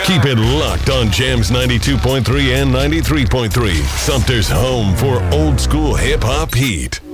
Keep it locked on Jams 92.3 and 93.3, Sumter's home for old school hip hop heat.